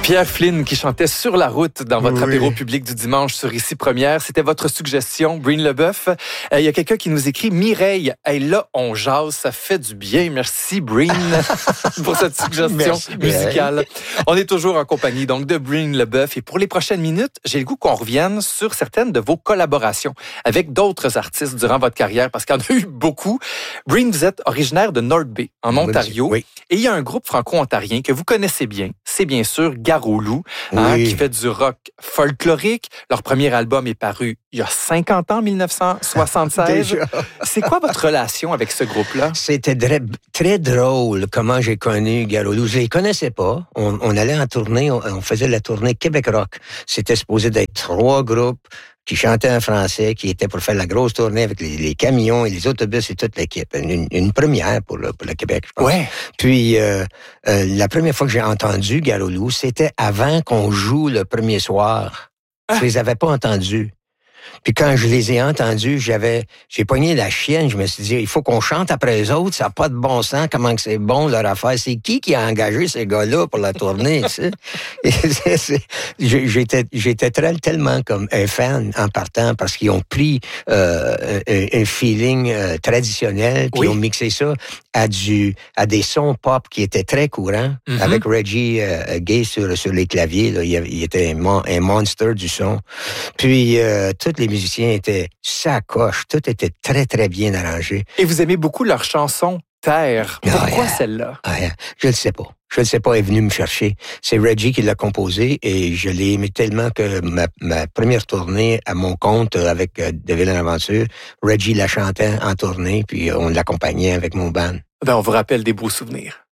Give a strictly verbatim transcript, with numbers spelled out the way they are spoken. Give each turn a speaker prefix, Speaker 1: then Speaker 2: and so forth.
Speaker 1: Pierre Flynn qui chantait Sur la route dans votre
Speaker 2: Oui.
Speaker 1: apéro public du dimanche sur Ici Première. C'était votre suggestion, Breen Leboeuf. Il euh, y a quelqu'un qui nous écrit, Mireille, hey, là, on jase, ça fait du bien. Merci, Breen, pour cette suggestion
Speaker 2: Merci,
Speaker 1: musicale. On est toujours en compagnie donc de Breen Leboeuf. Et pour les prochaines minutes, j'ai le goût qu'on revienne sur certaines de vos collaborations avec d'autres artistes durant votre carrière, parce qu'il y en a eu beaucoup. Breen, vous êtes originaire de North Bay, en Ontario.
Speaker 2: Oui.
Speaker 1: Et il y a un groupe franco-ontarien que vous connaissez bien. C'est bien sûr Garou-Loup, hein,
Speaker 2: Oui.
Speaker 1: qui fait du rock folklorique. Leur premier album est paru il y a cinquante ans, dix-neuf cent soixante-seize.
Speaker 2: Déjà.
Speaker 1: C'est quoi votre relation avec ce groupe-là?
Speaker 2: C'était très, très drôle comment j'ai connu Garou-Loup. Je les connaissais pas. On, on allait en tournée, on, on faisait la tournée Québec Rock. C'était supposé d'être trois groupes qui chantaient en français, qui étaient pour faire la grosse tournée avec les, les camions et les autobus et toute l'équipe. Une, une première pour le, pour le Québec, je pense.
Speaker 1: Ouais.
Speaker 2: Puis, euh, euh, la première fois que j'ai entendu Garou-Loup, c'était avant qu'on joue le premier soir. Je les avais pas entendus. Puis quand je les ai entendus, j'avais, j'ai pogné la chienne. Je me suis dit, il faut qu'on chante après les autres. Ça n'a pas de bon sens. Comment que c'est bon leur affaire. C'est qui qui a engagé ces gars-là pour la tournée, tu sais? Et c'est, c'est, j'étais, j'étais très, tellement comme un fan en partant parce qu'ils ont pris euh, un, un feeling euh, traditionnel puis
Speaker 1: Oui.
Speaker 2: ils ont mixé ça à du, à des sons pop qui étaient très courants.
Speaker 1: Mm-hmm.
Speaker 2: Avec Reggie euh, Gay sur, sur les claviers, là, il, il était un, mon, un monster du son. Puis euh, tous les musiciens étaient sacoches, tout était très, très bien arrangé.
Speaker 1: Et vous aimez beaucoup leur chanson Terre.
Speaker 2: Ah,
Speaker 1: Pourquoi
Speaker 2: yeah.
Speaker 1: celle-là?
Speaker 2: Ah, yeah. Je ne sais pas. Je ne sais pas, elle est venue me chercher. C'est Reggie qui l'a composé et je l'ai aimé tellement que ma, ma première tournée à mon compte avec euh, De Villaine Aventure, Reggie la chantait en tournée puis on l'accompagnait avec mon band.
Speaker 1: Ben, on vous rappelle des beaux souvenirs.